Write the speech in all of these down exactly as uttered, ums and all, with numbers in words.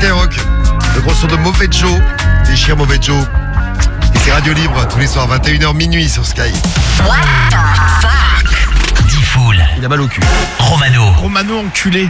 Skyrock. Le gros son de Mauvais Joe. Déchire Mauvais Joe. Et c'est Radio Libre tous les soirs, vingt et une heures minuit sur Sky. What the fuck? Diffoul. Il a mal au cul. Romano. Romano enculé.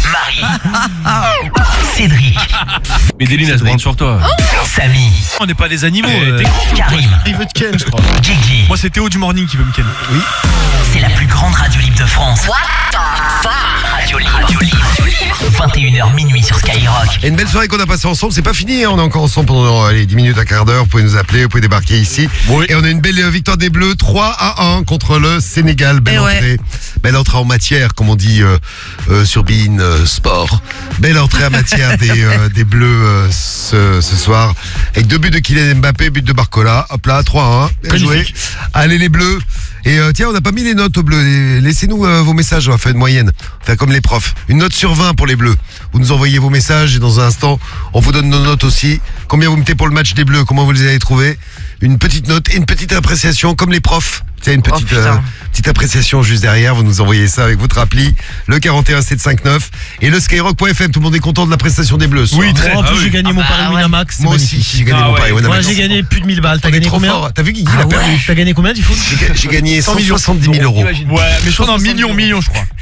Marie. Cédric. Médéline, elle se branle sur toi. Samy. On n'est pas des animaux. Eh, euh, Karim. Il veut te ken, je crois. Gigi. Moi, c'est Théo du Morning qui veut me ken. Oui. C'est la plus grande radio libre de France. What the fuck? Radio Libre. Radio Libre. vingt et une heures minuit sur Skyrock. Et une belle soirée qu'on a passée ensemble, c'est pas fini, hein. On est encore ensemble pendant allez, dix minutes, un quart d'heure, vous pouvez nous appeler, vous pouvez débarquer ici. Oui. Et on a une belle victoire des Bleus, trois à un contre le Sénégal. Belle Et entrée, ouais. belle entrée en matière, comme on dit euh, euh, sur Bein euh, Sport. Belle entrée en matière des, euh, des Bleus euh, ce, ce soir. Avec deux buts de Kylian Mbappé, but de Barcola. Hop là, trois à un. Bien joué. Magnifique. Allez les Bleus. Et euh, tiens, on n'a pas mis les notes aux Bleus. Laissez-nous euh, vos messages, on va faire une moyenne. Faire comme les profs. Une note sur vingt pour les Bleus. Vous nous envoyez vos messages et dans un instant, on vous donne nos notes aussi. Combien vous mettez pour le match des Bleus? Comment vous les avez trouvés? Une petite note et une petite appréciation comme les profs. C'est une petite, Oh, euh, putain. petite appréciation juste derrière. Vous nous envoyez ça avec votre appli. Le quarante et un sept cent cinquante-neuf et le skyrock point f m. Tout le monde est content de la prestation des Bleus. ce Oui, soir. très. En Ah plus, oui. j'ai gagné mon Ah bah pari ouais. Winamax. c'est Moi aussi, magnifique. j'ai gagné Ah mon ouais. pari. Moi, Winamax. j'ai gagné plus de mille balles. T'as On est gagné trop combien? fort. T'as vu Guigui, il Ah a ouais. perdu. T'as gagné combien, du foot? J'ai gagné cent soixante-dix mille euros. Ouais, mais je crois dans millions, millions, je crois.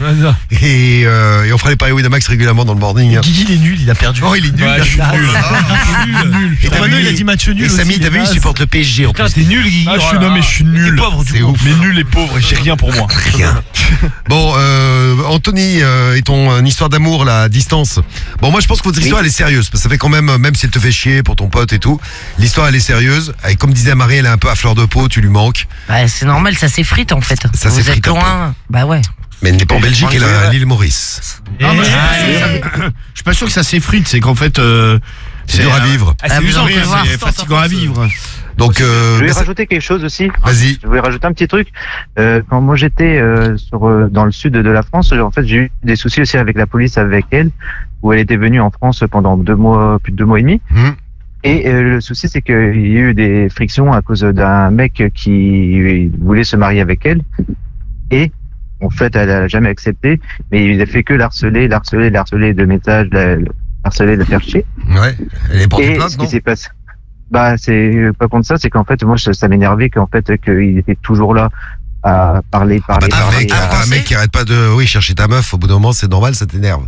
Et, euh, et on fera les paris Winamax régulièrement dans le morning. hein. Guigui, il est nul, il a perdu. Oh, il est nul. Ouais, je suis Ah, nul. ah, Nul. Et t'as Romano, vu, il a dit match nul Et aussi, Samy, il t'as est vu, il naze. supporte le P S G en Putain, plus. t'es nul, Guigui. Ah, je suis- non, mais je suis nul. T'es pauvre, du C'est coup. ouf. Mais nul et pauvre, et j'ai rien pour moi. Rien. Bon, euh, Anthony, euh, et ton euh, histoire d'amour là, à distance. Bon, moi je pense que votre histoire elle est sérieuse, parce que ça fait quand même, euh, même si elle te fait chier pour ton pote et tout, l'histoire elle est sérieuse. Et comme disait Marie, elle est un peu à fleur de peau, tu lui manques. Bah, c'est normal, ça s'effrite en fait. Ça Vous s'effrite êtes un loin. Bah ouais. Mais elle n'est pas en Belgique, elle est à l'île Maurice. Ah, bah, Eh, je suis pas sûr que ça s'effrite, c'est qu'en fait. euh, C'est dur à vivre. Ah, Ah, c'est vous usant, en quand pouvez même. voir. C'est fatigant à vivre. Donc, euh, Je voulais bah, ça- rajouter quelque chose aussi. vas-y. Je voulais rajouter un petit truc. Euh, quand moi j'étais euh, sur euh, dans le sud de la France, en fait j'ai eu des soucis aussi avec la police avec elle, où elle était venue en France pendant deux mois, plus de deux mois et demi. Hmm. Et euh, le souci c'est qu'il y a eu des frictions à cause d'un mec qui voulait se marier avec elle. Et en fait elle a jamais accepté, mais il a fait que l'harceler, l'harceler, l'harceler de messages, la- l'harceler, la faire chier. Ouais, elle est portée Et plainte, ce non? qui s'est passé, bah c'est pas contre ça, c'est qu'en fait moi ça, ça m'énervait qu'en fait qu'il était toujours là à parler, Bah, parler, t'as un parler. mec, à- t'as un mec qui arrête pas de, oui, chercher ta meuf, au bout d'un moment, c'est normal, ça t'énerve.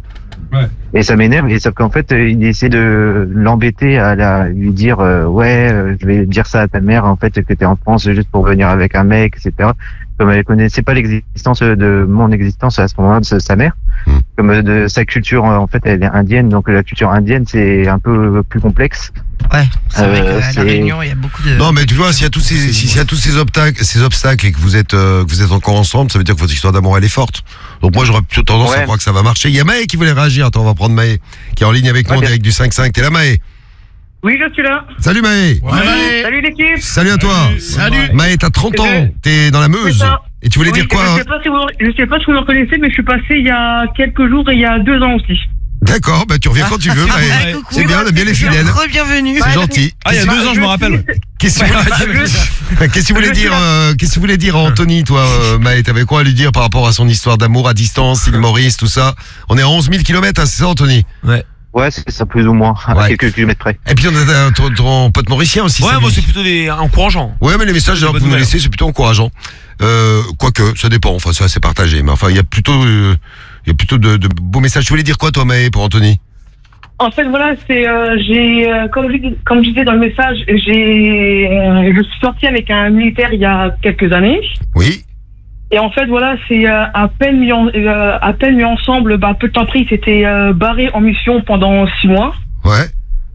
Et ça m'énerve, et sauf qu'en fait euh, il essaie de l'embêter à la, lui dire euh, ouais euh, je vais dire ça à ta mère en fait que t'es en France juste pour venir avec un mec, et cetera. Comme elle connaissait pas l'existence de mon existence à ce moment-là de sa- sa mère, Hmm. comme euh, de sa culture en fait elle est indienne, donc la culture indienne c'est un peu plus complexe. Ouais, c'est vrai Euh, qu'à La c'est- Réunion, il y a beaucoup de. Non, mais tu vois, s'il y a tous ces, si- s'il y a tous ces obstacles, ces obstacles et que vous êtes, euh, que vous êtes encore ensemble, ça veut dire que votre histoire d'amour elle est forte. Donc moi j'aurais plutôt tendance à Ouais. croire que ça va marcher. Il y a Maë qui voulait réagir. Attends, on va prendre Maë qui est en ligne avec nous Ouais, en bien. direct du cinq cinq. T'es là, Maë? Oui, je suis là. Salut Maë. Ouais. Salut l'équipe. Salut à toi. Salut. Maë, t'as trente ans. Je- T'es dans la C'est Meuse. ça. Et tu voulais Oui, dire quoi? je sais pas si vous, je sais pas si vous me reconnaissez, mais je suis passé il y a quelques jours et il y a deux ans aussi. D'accord, bah tu reviens quand tu veux, Maë. Ouais, coucou. C'est bien, on aime bien les fidèles. Re-bienvenue. C'est gentil. Ah, il y a deux ans, je me rappelle. Qu'est-ce que tu voulais dire Qu'est-ce que tu voulais dire euh, Qu'est-ce que tu voulais dire à Anthony, toi, euh, Maë? T'avais quoi à lui dire par rapport à son histoire d'amour à distance, île Maurice, tout ça? On est à onze mille kilomètres, hein, c'est ça, Anthony? Ouais, c'est ça plus ou moins, à Ouais. quelques kilomètres près. Et puis on a euh, ton, ton pote mauricien aussi. Ouais, Samy. moi, c'est plutôt des encourageants. Ouais, mais les messages Des d'ailleurs, que bonnes vous nous nouvelles. laissez, c'est plutôt encourageant. Euh, quoique, ça dépend. Enfin, c'est assez partagé. Mais enfin, il y a plutôt, euh, il y a plutôt de, de beaux messages. Tu voulais dire quoi, toi, Maë, pour Anthony? En fait, voilà, c'est euh, j'ai euh, comme je, comme je disais dans le message, j'ai euh, je suis sortie avec un militaire il y a quelques années. Oui. Et en fait, voilà, c'est euh, à peine mis en, euh, à peine mis ensemble, bah peu de temps pris, il s'était euh, barré en mission pendant six mois. Ouais.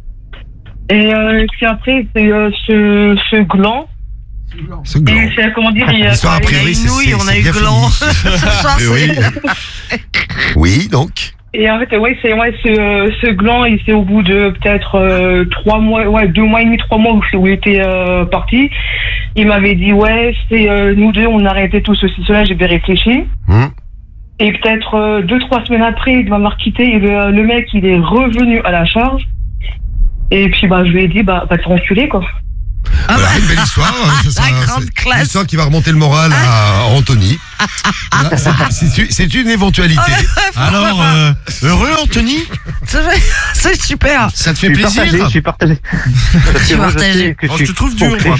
Et euh, puis après, c'est euh, ce, ce gland. C'est gland. Et c'est comment dire, il, euh, L'histoire, a On a priori, eu c'est nouilles, c'est- on a c'est eu bien gland. fini. Ce soir, Oui. c'est. Oui, donc. Et en fait, ouais, c'est ouais, ce, euh, ce gland, il c'est au bout de peut-être euh, trois mois, ouais, deux mois et demi, trois mois où, où il était euh, parti. Il m'avait dit ouais, c'est euh, nous deux, on a arrêté tout ceci, cela. J'ai bien réfléchi. Hum. Et peut-être euh, deux, trois semaines après, il va m'avoir quitté. Et le, le mec, il est revenu à la charge. Et puis bah, je lui ai dit bah, va te enculer quoi. Ah Voilà, bah. une belle histoire. euh, ça sera- La grande c'est classe. Une histoire qui va remonter le moral à Anthony. Voilà, c'est- c'est- C'est une éventualité. Alors, euh, heureux, Anthony? C'est vrai, c'est super. Ça te Je fait suis plaisir? partagé, je suis partagé. Parce que moi, je partagé. sais que Oh, je je suis te trouve dur, concret. moi.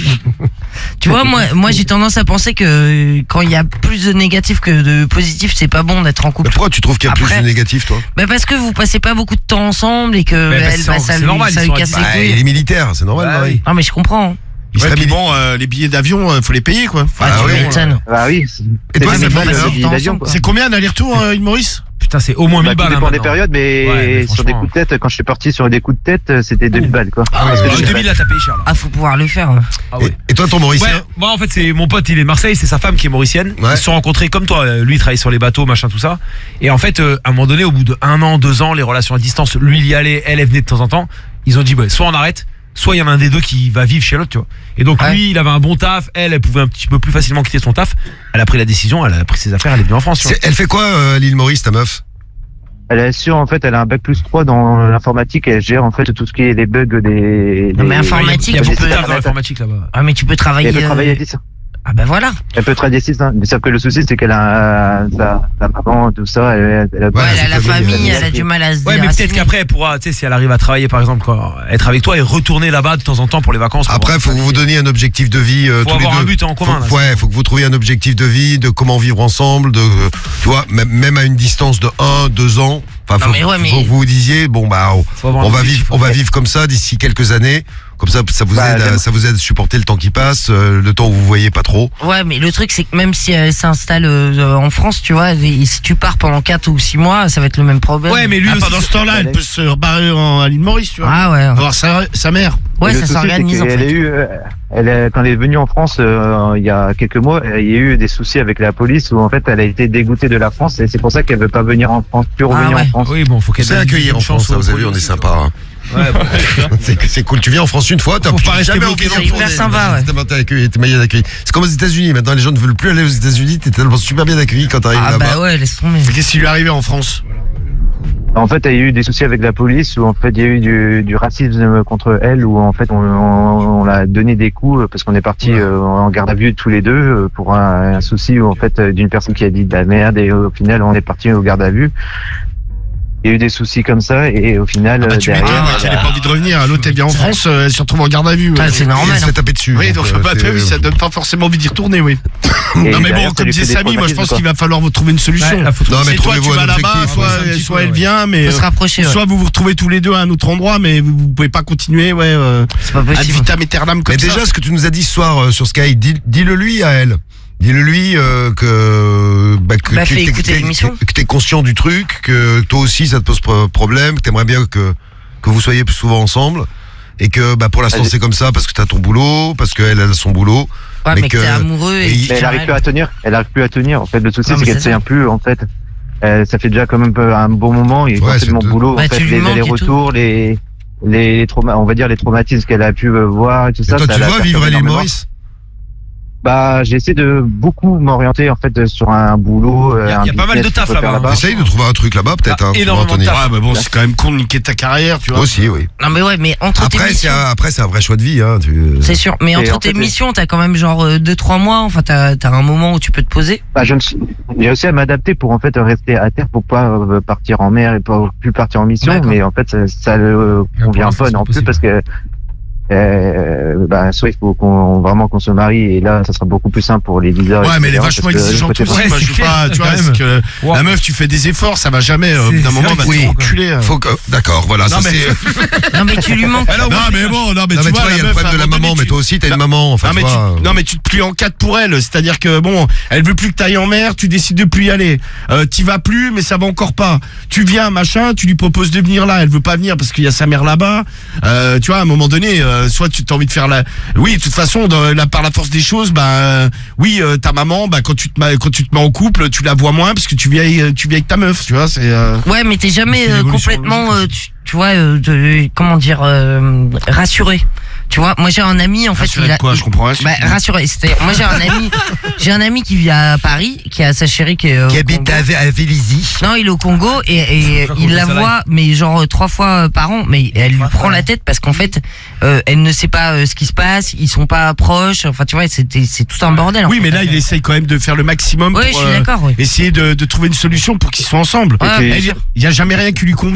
Tu vois, moi, moi j'ai tendance à penser que euh, quand il y a plus de négatif que de positif, c'est pas bon d'être en Mais couple. pourquoi tu trouves qu'il y a plus Après- de négatif, toi? Bah parce que vous passez pas beaucoup de temps ensemble et que Mais bah, elle, c'est- bah, ça c'est lui, normal, ça ils lui sont casse à- les Bah, couilles. il est militaire, c'est normal, Bah Marie. oui. Non mais je comprends. Il Ouais, serait puis mili- bon, euh, les billets d'avion, euh, faut les payer, quoi. Ah, Ah tu oui. m'étonnes. Bah oui. c'est- Et toi, c'est c'est pas pas le grave. billet d'avion, quoi. C'est combien d'aller-retour, euh, Île-Maurice? Putain, c'est au moins Bah, mille tout balles. dépend hein, des maintenant. périodes, mais, Ouais, mais sur des franchement. coups de tête, quand je suis parti sur des coups de tête, c'était deux mille balles, quoi. Ah, Parce que ouais, j'ai deux fait- mille là, t'as payé cher là. Ah faut pouvoir le faire. hein. Ah ouais. Et toi, ton Mauricien? Ouais, moi en fait c'est mon pote, il est de Marseille, c'est sa femme qui est mauricienne. Ouais. Ils se sont rencontrés comme toi, lui il travaille sur les bateaux, machin tout ça. Et en fait, euh, à un moment donné, au bout de un an, deux ans, les relations à distance, lui il y allait, elle elle venait de temps en temps. Ils ont dit bah, soit on arrête, soit il y en a un des deux qui va vivre chez l'autre, tu vois. Et donc Ouais. lui, il avait un bon taf, elle, elle pouvait un petit peu plus facilement quitter son taf. Elle a pris la décision, elle a pris ses affaires, elle est venue en France. tu vois. C'est- Elle fait quoi, euh, l'île Maurice, ta meuf? Elle est sûre, en fait, elle a un bac plus trois dans l'informatique, elle gère, en fait, tout ce qui est les bugs des... Non, mais des- informatique, Il y a tu beaucoup de peux- taf dans l'informatique là-bas. Ah mais tu peux Et travailler. elle peut euh, travailler à dix. Ah bah voilà. Elle peut travailler à dix, hein. Mais sauf que le souci, c'est qu'elle a euh, sa, sa maman, tout ça, elle, elle a Ouais, Ouais, elle a c'est la comme- famille, elle elle a du mal à se Ouais, mais déraciner. peut-être qu'après elle pourra, tu sais, si elle arrive à travailler par exemple, quoi, être avec toi et retourner là-bas de temps en temps pour les vacances. pour Après, voir faut que sa vous famille. donniez un objectif de vie euh, Faut tous les avoir deux. un but en commun, Faut- là, ouais, faut que vous trouviez un objectif de vie, de comment vivre ensemble, de, euh, tu vois, même, même à une distance de un, deux ans. Enfin, Non, faut, mais ouais, mais- faut que vous vous disiez, bon bah, on, Faut avoir un on va objectif, vivre, on en va fait. vivre comme ça d'ici quelques années. Comme ça, ça vous Bah, aide, à, j'aime- ça vous aide à supporter le temps qui passe, euh, le temps où vous voyez pas trop. Ouais, mais le truc c'est que même si elle s'installe euh, en France, tu vois, et si tu pars pendant quatre ou six mois, ça va être le même problème. Ouais, mais lui Ah, aussi. pendant ce temps-là, elle peut se rebarrer en, à l'île Maurice, tu vois. Ah ouais. Voir sa, sa mère. Ouais, Et le ça souci, s'organise c'est en qu'elle fait. a eu, euh, elle a- quand elle est venue en France euh, il y a quelques mois, il y a eu des soucis avec la police où en fait elle a été dégoûtée de la France et c'est pour ça qu'elle veut pas venir en France, plus revenir ouais. en France. Oui, bon, faut qu'elle C'est donne accueillir une en chance France, ça, au vous avez vu, on produit est aussi, sympa. hein. tu vois. Ouais, bon, C'est c'est cool. Tu viens en France une fois, t'as Faut pas rester jamais bloqué envie dans d'y le retourner. hyper sympa, ouais. T'es bien accueilli, t'es bien accueilli. C'est comme aux États-Unis. Maintenant, les gens ne veulent plus aller aux États-Unis. T'es tellement super bien accueilli quand t'arrives Ah là-bas. bah ouais, laisse tomber. Mais Qu'est-ce qui lui est arrivé en France? En fait, il y a eu des soucis avec la police où en fait il y a eu du, du racisme contre elle où en fait on, on, on l'a donné des coups parce qu'on est parti Ouais. euh, en garde à vue tous les deux euh, pour un, un souci où en fait euh, d'une personne qui a dit de la merde et au final on est parti au garde à vue. Il y a eu des soucis comme ça et au final Ah bah, tu euh, m'étonnes, derrière, ouais, qu'elle elle ait a- pas envie de revenir. L'autre, elle vient en France, euh, elle se retrouve en garde à vue. Ah, ouais. c'est Et normal. elle se fait taper dessus. Oui, donc, euh, bah, c'est- oui, ça donne pas forcément envie d'y retourner, oui. et Non, mais bon, derrière, ça comme lui fait disait des Samy, moi je pense traumatismes, qu'il va falloir vous trouver une solution. Ouais, là, faut Non, mais C'est toi, tu trouvez-vous vas un là-bas, objectif, soit, ouais, c'est un petit soit peu, elle ouais. vient, mais Faut se euh, rapprocher, ouais. soit vous vous retrouvez tous les deux à un autre endroit, mais vous, vous pouvez pas continuer, ouais, euh, C'est pas ad possible. vitam aeternam comme Mais ça. déjà, ce que tu nous as dit ce soir euh, sur Sky, dis- dis-le lui à elle. Dis-le lui euh, que, bah, que Bah, tu fais t'es- écouter t'es- l'émission. que t'es conscient du truc, que toi aussi ça te pose pro- problème, que t'aimerais bien que que vous soyez plus souvent ensemble, et que bah pour l'instant Allez. c'est comme ça parce que t'as ton boulot, parce qu'elle elle a son boulot. Ouais, mais mais que que- t'es amoureux et, et que il- tu Mais elle tiens arrive à plus à tenir. Elle arrive plus à tenir. En fait, le souci Non, c'est mais qu'elle ne c'est tient plus. En fait, Euh, ça fait déjà quand même un bon moment. Et Ouais, ouais, c'est mon deux- boulot, Bah, en fait, tu lui les manques et allers-retours, les les traumas, on va dire les traumatismes qu'elle a pu euh, voir et tout Et ça. toi ça tu la dois perturbe vivre à l'île énormément. Maurice. Bah, j'ai essayé de beaucoup m'orienter en fait sur un boulot. euh, Il y a- un il y a pas mal de business taf qu'on peut faire là-bas, hein. Essaye de trouver un truc là-bas peut-être. Ah, Hein, pour énormément de Anthony. taf. Ah, bah bon, c'est quand même con de niquer ta carrière, tu vois. Aussi, oui. Non mais ouais, mais entre tes Après, c'est missions, un, après c'est un vrai choix de vie. Hein, tu... c'est sûr. Mais Et entre en tes fait, missions, t'as quand même genre deux trois mois. Enfin, t'as as un moment où tu peux te poser. Bah, je me suis, j'ai réussi à m'adapter pour en fait rester à terre pour pas euh, partir en mer et pas plus partir en mission. D'accord. Mais en fait, ça, ça le pour convient l'instant, pas c'est non pas plus possible. parce que euh, bah, soit il faut qu'on vraiment qu'on se marie et là, ça sera beaucoup plus simple pour les visas. Ouais, mais elle est et cetera, vachement parce que le exigeante côté- aussi. Ouais, Moi, c'est je veux clair, pas, tu vois, quand c'est même. que Wow. la meuf, tu fais des efforts, ça va jamais, euh, au bout C'est- d'un c'est moment, vrai va que te oui. faire enculer. euh. Faut que, d'accord, voilà. Non, ça, mais- c'est... Non mais tu lui manques. Non, mais bon, non, mais Non, tu mais vois, toi, il y a la le meuf, problème à de un la moment maman, donné, mais tu- toi aussi, t'as une Non, maman. Enfin, non, mais tu vois, tu, non mais tu te plies en quatre pour elle, c'est-à-dire que bon, elle veut plus que t'ailles en mer, tu décides de plus y aller. Euh, T'y vas plus, mais ça va encore pas. Tu viens, machin, tu lui proposes de venir là, elle veut pas venir parce qu'il y a sa mère là-bas. Euh, tu vois, à un moment donné, euh, soit tu as envie de faire la, oui, de toute façon, dans la, par la force des choses, bah, euh, oui, euh, ta maman, bah quand tu te mets, quand tu te mets en couple, tu la vois moins parce que tu viens, tu viens avec ta meuf, tu vois, c'est. Euh... Ouais, mais t'es jamais C'est euh, l'évolution complètement, logique, euh, tu, tu vois, euh, de, comment dire, euh, rassuré. Tu vois, moi j'ai un ami en fait. Rassuré il de a, quoi, il- je comprends rien. Bah, rassuré. C'est-à-dire, moi j'ai un ami, j'ai un ami qui vit à Paris, qui a sa chérie qui est. au Qui habite Congo. à, à Vélizy. Non, il est au Congo et, et crois il qu'on la fait ça voit, mais genre euh, trois fois euh, par an. Mais elle lui prend la tête parce qu'en fait, euh, elle ne sait pas euh, ce qui se passe. Ils sont pas proches. Enfin, tu vois, c'était c'est tout un bordel. en Oui, fait. mais là, il essaye quand même de faire le maximum Oui, pour je suis euh, d'accord. Oui. essayer de, de trouver une solution pour qu'ils soient ensemble. Ouais, Elle- bien sûr. Il y a jamais rien qui lui convient.